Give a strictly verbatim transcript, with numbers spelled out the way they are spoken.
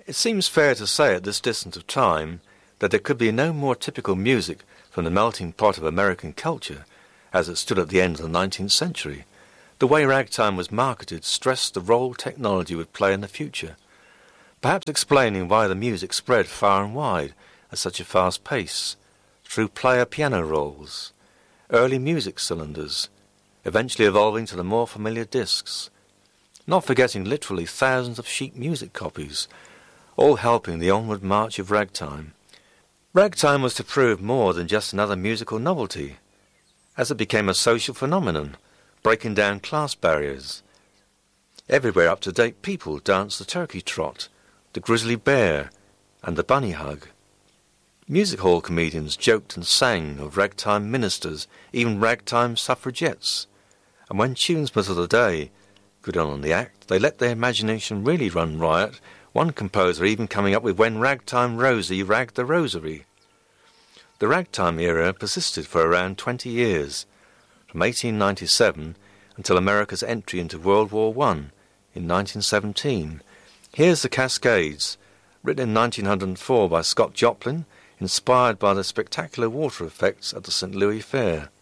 It seems fair to say at this distance of time that there could be no more typical music from the melting pot of American culture as it stood at the end of the nineteenth century. The way ragtime was marketed stressed the role technology would play in the future, perhaps explaining why the music spread far and wide at such a fast pace, through player piano rolls, early music cylinders, eventually evolving to the more familiar discs, not forgetting literally thousands of sheet music copies, all helping the onward march of ragtime. Ragtime was to prove more than just another musical novelty, as it became a social phenomenon, breaking down class barriers. Everywhere up-to-date people danced the turkey trot, the grizzly bear, and the bunny hug. Music hall comedians joked and sang of ragtime ministers, even ragtime suffragettes, and when tunesmen of the day got on the act, they let their imagination really run riot, one composer even coming up with When Ragtime Rosie Ragged the Rosary. The ragtime era persisted for around twenty years, from eighteen ninety-seven until America's entry into World War One in nineteen seventeen. Here's the Cascades, written in nineteen oh four by Scott Joplin, inspired by the spectacular water effects at the Saint Louis Fair.